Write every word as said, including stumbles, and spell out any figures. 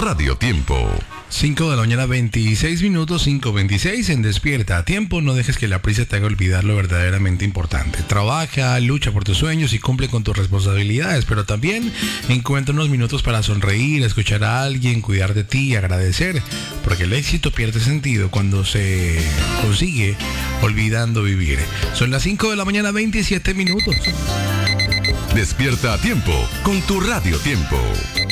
Radio Tiempo. cinco de la mañana, veintiséis minutos, cinco veintiséis en Despierta a Tiempo. No dejes que la prisa te haga olvidar lo verdaderamente importante. Trabaja, lucha por tus sueños y cumple con tus responsabilidades, pero también encuentra unos minutos para sonreír, escuchar a alguien, cuidar de ti y agradecer, porque el éxito pierde sentido cuando se consigue olvidando vivir. Son las cinco de la mañana, veintisiete minutos. Despierta a Tiempo con tu Radio Tiempo.